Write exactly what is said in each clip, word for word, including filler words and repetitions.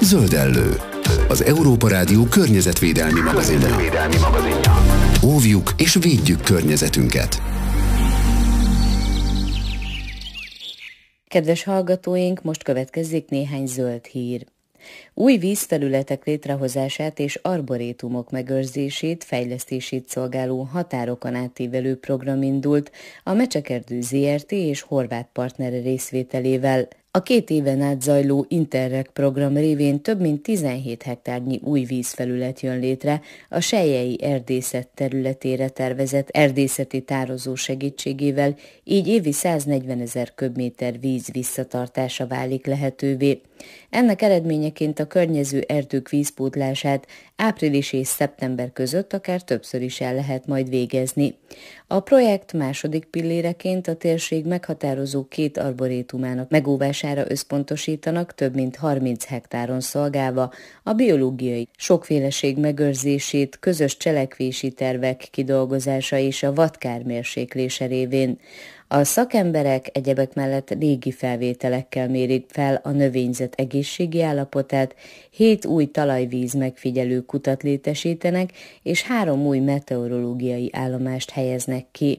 Zöldellő, az Európa Rádió környezetvédelmi magazinja. Óvjuk és védjük környezetünket. Kedves hallgatóink, most következik néhány zöld hír. Új vízfelületek létrehozását és arborétumok megőrzését, fejlesztését szolgáló határokon átívelő program indult a Mecsekerdő zé er té és horvát partnere részvételével. A két éven át zajló Interreg program révén több mint tizenhét hektárnyi új vízfelület jön létre a selyei erdészet területére tervezett erdészeti tározó segítségével, így évi száznegyvenezer köbméter víz visszatartása válik lehetővé. Ennek eredményeként a környező erdők vízpótlását április és szeptember között akár többször is el lehet majd végezni. A projekt második pilléreként a térség meghatározó két arborétumának megóvására összpontosítanak, több mint harminc hektáron szolgálva a biológiai sokféleség megőrzését, közös cselekvési tervek kidolgozása és a vadkár mérséklése révén. A szakemberek egyebek mellett légi felvételekkel mérik fel a növényzet egészségi állapotát, hét új talajvíz megfigyelő kutat létesítenek, és három új meteorológiai állomást helyeznek ki.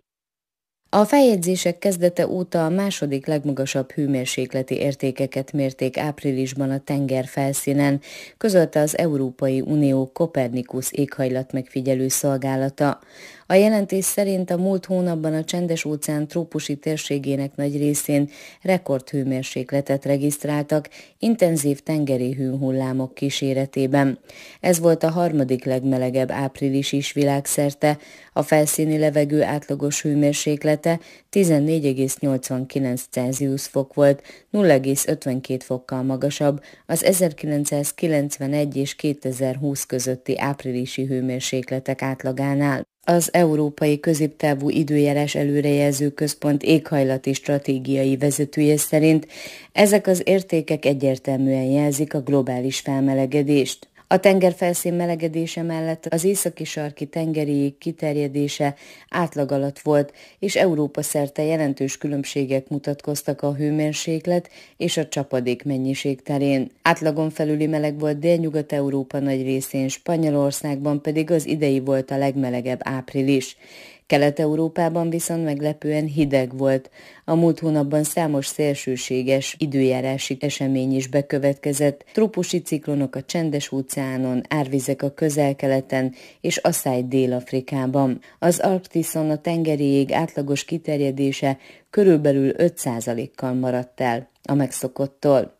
A feljegyzések kezdete óta a második legmagasabb hőmérsékleti értékeket mérték áprilisban a tenger felszínen, közölte az Európai Unió Copernicus éghajlatmegfigyelő szolgálata. A jelentés szerint a múlt hónapban a Csendes-óceán trópusi térségének nagy részén rekordhőmérsékletet regisztráltak intenzív tengeri hőhullámok kíséretében. Ez volt a harmadik legmelegebb április is világszerte, a felszíni levegő átlagos hőmérséklete tizennégy egész nyolcvankilenc Celsius fok volt, nulla egész ötvenkét fokkal magasabb az ezerkilencszázkilencvenegy és kétezer-húsz közötti áprilisi hőmérsékletek átlagánál. Az Európai Középtávú Időjárás Előrejelző Központ éghajlati stratégiai vezetője szerint ezek az értékek egyértelműen jelzik a globális felmelegedést. A tengerfelszín melegedése mellett az északi sarki tengeri jég kiterjedése átlag alatt volt, és Európa szerte jelentős különbségek mutatkoztak a hőmérséklet és a csapadék mennyiség terén. Átlagon felüli meleg volt Délnyugat-Európa nagy részén, Spanyolországban pedig az idei volt a legmelegebb április. Kelet-Európában viszont meglepően hideg volt. A múlt hónapban számos szélsőséges időjárási esemény is bekövetkezett. Trópusi ciklonok a Csendes-óceánon, árvizek a Közel-Keleten és asszály Dél-Afrikában. Az Arktiszon a tengeri jég átlagos kiterjedése körülbelül öt százalékkal maradt el a megszokottól.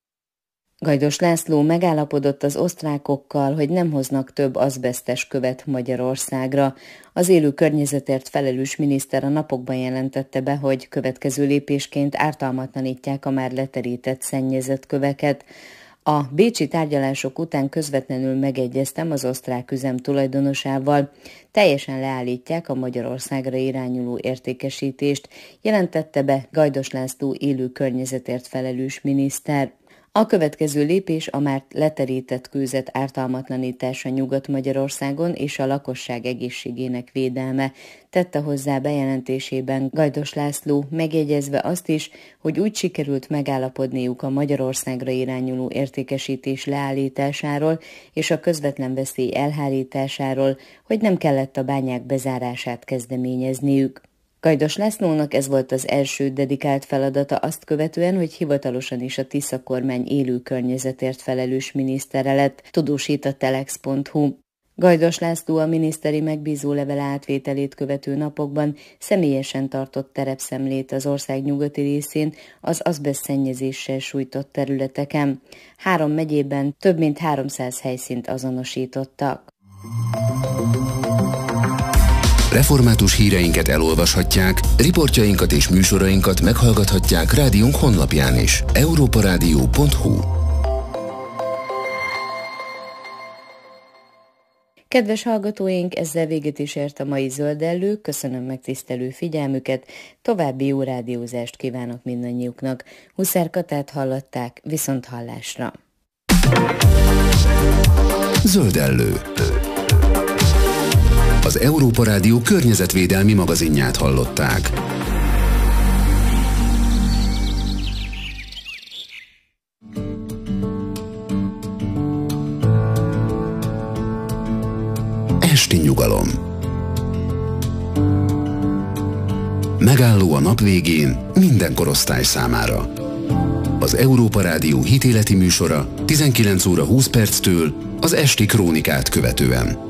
Gajdos László megállapodott az osztrákokkal, hogy nem hoznak több azbesztes követ Magyarországra. Az élő környezetért felelős miniszter a napokban jelentette be, hogy következő lépésként ártalmatlanítják a már leterített szennyezett köveket. A bécsi tárgyalások után közvetlenül megegyeztem az osztrák üzem tulajdonosával, teljesen leállítják a Magyarországra irányuló értékesítést, jelentette be Gajdos László élő környezetért felelős miniszter. A következő lépés a már leterített kőzet ártalmatlanítása Nyugat-Magyarországon és a lakosság egészségének védelme, tette hozzá bejelentésében Gajdos László, megjegyezve azt is, hogy úgy sikerült megállapodniuk a Magyarországra irányuló értékesítés leállításáról és a közvetlen veszély elhárításáról, hogy nem kellett a bányák bezárását kezdeményezniük. Gajdos Lászlónak ez volt az első dedikált feladata azt követően, hogy hivatalosan is a Tisza kormány élő környezetért felelős minisztere lett, tudósít a telex pont hu. Gajdos László a miniszteri megbízólevele átvételét követő napokban személyesen tartott terepszemlét az ország nyugati részén az azbeszt szennyezéssel sújtott területeken. Három megyében több mint háromszáz helyszínt azonosítottak. Református híreinket elolvashatják, riportjainkat és műsorainkat meghallgathatják rádiónk honlapján is. európa rádió pont hu. Kedves hallgatóink, ezzel véget is ért a mai Zöldellő, köszönöm megtisztelő figyelmüket, további jó rádiózást kívánok mindannyiuknak. Huszár Katát hallották, viszont hallásra. Zöldellő. Az Európa Rádió környezetvédelmi magazinját hallották. esti nyugalom. Megálló a nap végén minden korosztály számára. Az Európa Rádió hitéleti műsora tizenkilenc óra húsz perctől az esti krónikát követően.